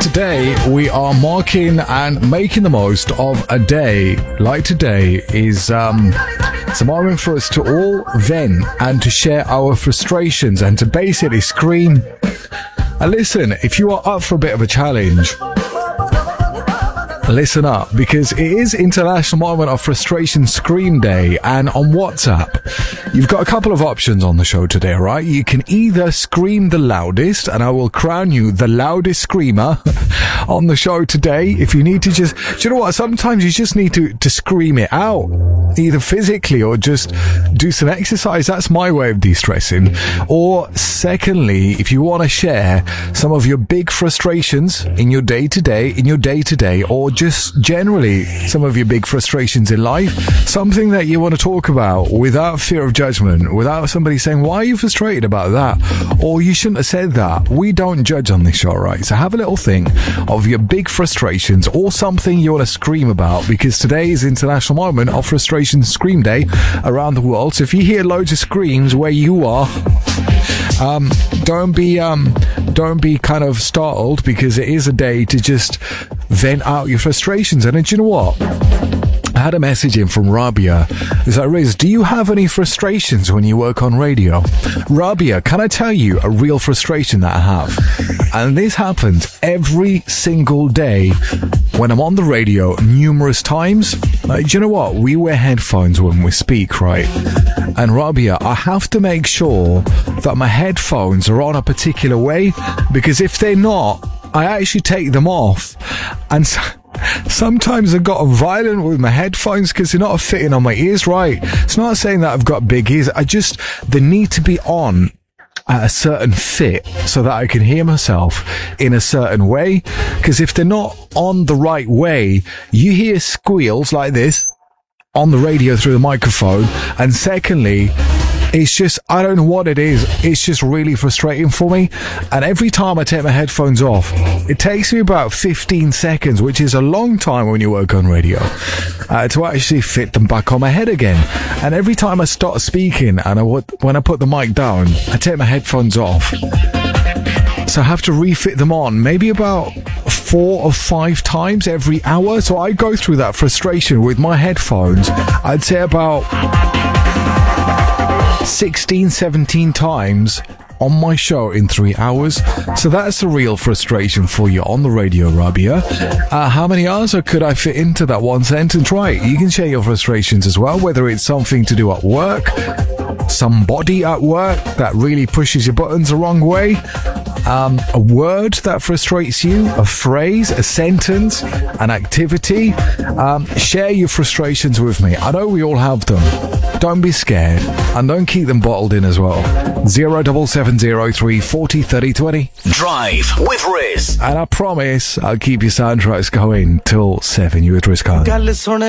today we are marking and making the most of a day like today is it's a moment for us to all vent and to share our frustrations and to basically scream. And listen, if you are up for a bit of a challenge, listen up, because it is International Moment of Frustration Scream Day, and on WhatsApp you've got a couple of options on the show today, right? You can either scream the loudest, and I will crown you the loudest screamer on the show today. If you need to just, do you know what? Sometimes you just need to scream it out, either physically or just do some exercise. That's my way of de-stressing. Or secondly, if you want to share some of your big frustrations in your day-to-day, or just generally some of your big frustrations in life, something that you want to talk about without fear of judgment, without somebody saying, why are you frustrated about that? Or you shouldn't have said that. We don't judge on this show, right? So have a little think of your big frustrations or something you want to scream about, because today is International Moment of Frustration Scream Day around the world. So if you hear loads of screams where you are, don't be kind of startled, because it is a day to just vent out your frustrations. And do you know what? I had a message in from Rabia. It's like, Riz, do you have any frustrations when you work on radio? Rabia, can I tell you a real frustration that I have? And this happens every single day when I'm on the radio numerous times. Like, do you know what? We wear headphones when we speak, right? And Rabia, I have to make sure that my headphones are on a particular way, because if they're not, I actually take them off. And sometimes I've gotten violent with my headphones because they're not fitting on my ears right. It's not saying that I've got big ears. They need to be on at a certain fit so that I can hear myself in a certain way. Because if they're not on the right way, you hear squeals like this on the radio through the microphone. And secondly, it's just, I don't know what it is. It's just really frustrating for me. And every time I take my headphones off, it takes me about 15 seconds, which is a long time when you work on radio, to actually fit them back on my head again. And every time I start speaking and when I put the mic down, I take my headphones off. So I have to refit them on maybe about 4 or 5 times every hour. So I go through that frustration with my headphones, I'd say about 16, 17 times on my show in 3 hours. So that's a real frustration for you on the radio, Rabia. How many hours could I fit into that one sentence? Right, you can share your frustrations as well, whether it's something to do at work, somebody at work that really pushes your buttons the wrong way, a word that frustrates you, a phrase, a sentence, an activity. Share your frustrations with me. I know we all have them. Don't be scared, and don't keep them bottled in as well. 07703 40 30 20. Drive with Riz. And I promise I'll keep your soundtracks going till 7. You with Riz Khan.